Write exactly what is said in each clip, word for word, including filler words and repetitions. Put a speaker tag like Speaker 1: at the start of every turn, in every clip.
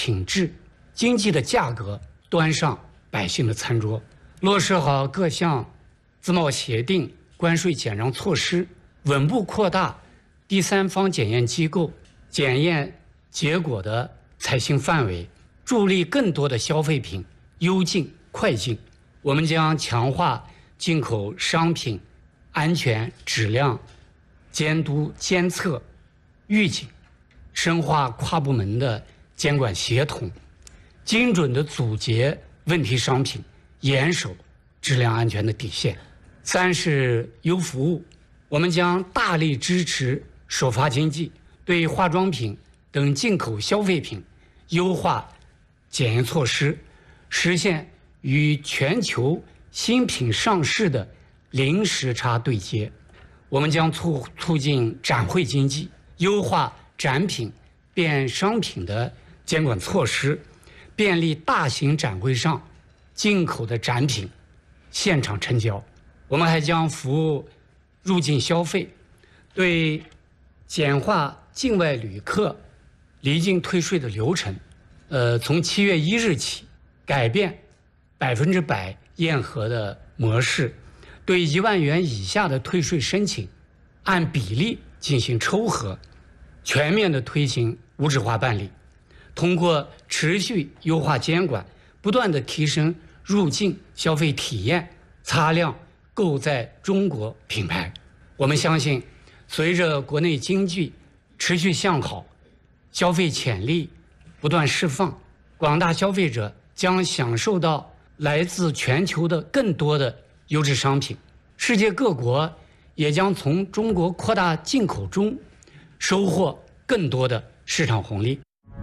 Speaker 1: 品质、经济的价格端上百姓的餐桌，落实好各项自贸协定、关税减让措施，稳步扩大第三方检验机构检验结果的采信范围，助力更多的消费品优进快进。我们将强化进口商品安全质量监督监测预警，深化跨部门的监管协同，精准地阻截问题商品，严守质量安全的底线。三是优服务，我们将大力支持首发经济，对化妆品等进口消费品优化检验措施，实现与全球新品上市的零时差对接。我们将促促进展会经济，优化展品变商品的监管措施，便利大型展会上进口的展品现场成交。我们还将服务入境消费，对简化境外旅客离境退税的流程，呃，从七月一日起改变百分之百验核的模式，对一万元以下的退税申请按比例进行抽核，全面的推行无纸化办理。通过持续优化监管，不断的提升入境消费体验，擦亮购在中国品牌。我们相信，随着国内经济持续向好，消费潜力不断释放，广大消费者将享受到来自全球的更多的优质商品，世界各国也将从中国扩大进口中收获更多的市场红利。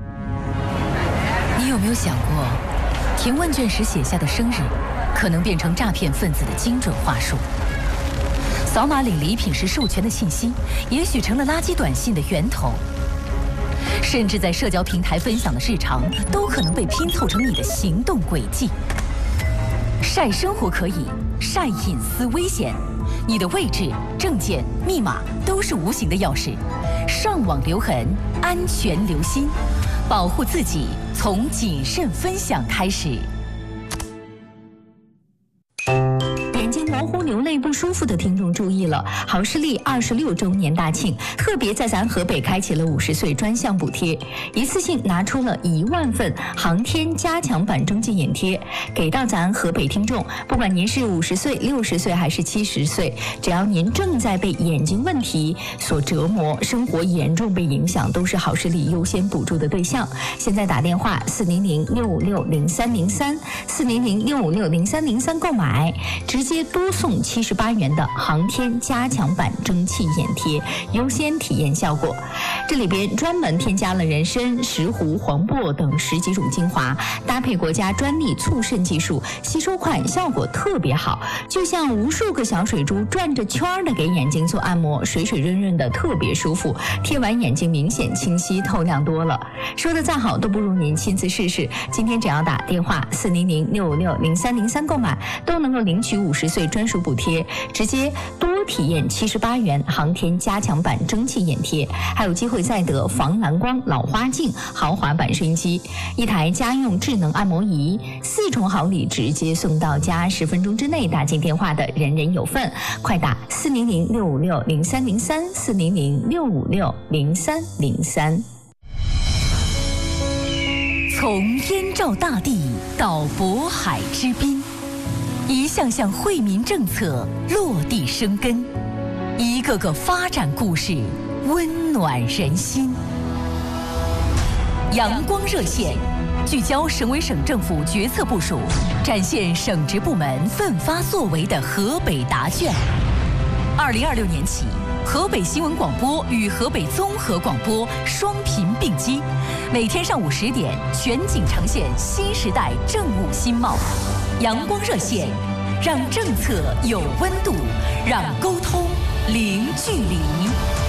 Speaker 2: 你有没有想过，填问卷时写下的生日可能变成诈骗分子的精准话术？扫码领礼品时授权的信息，也许成了垃圾短信的源头。甚至在社交平台分享的日常，都可能被拼凑成你的行动轨迹。晒生活可以，晒隐私危险。你的位置、证件、密码都是无形的钥匙，上网留痕，安全留心，保护自己从谨慎分享开始。
Speaker 3: 模糊流泪不舒服的听众注意了，好视力二十六周年大庆，特别在咱河北开启了五十岁专项补贴，一次性拿出了一万份航天加强版蒸汽眼贴，给到咱河北听众。不管您是五十岁、六十岁还是七十岁，只要您正在被眼睛问题所折磨，生活严重被影响，都是好视力优先补助的对象。现在打电话四零零六五六零三零三四零零六五六零三零三购买，直接多送七十八元的航天加强版蒸汽眼贴，优先体验效果。这里边专门添加了人参、石斛、黄柏等十几种精华，搭配国家专利促渗技术，吸收快，效果特别好，就像无数个小水珠转着圈的给眼睛做按摩，水水润润的，特别舒服。贴完眼睛明显清晰透亮多了。说的再好都不如您亲自试试。今天只要打电话四零零六五六零三零三购买，都能够领取五十岁专属补贴，直接多体验七十八元航天加强版蒸汽眼贴，还有机会再得防蓝光老花镜豪华版收音机，一台家用智能按摩仪，四重好礼直接送到家，十分钟之内打进电话的人人有份。快打四零零六五六零三零三四零零六五六零三零三。
Speaker 2: 从燕赵大地到渤海之滨，一项项惠民政策落地生根，一个个发展故事温暖人心。阳光热线聚焦省委省政府决策部署，展现省直部门奋发作为的河北答卷。二零二六年起，河北新闻广播与河北综合广播双频并机，每天上午十点全景呈现新时代政务新貌。阳光热线，让政策有温度，让沟通零距离。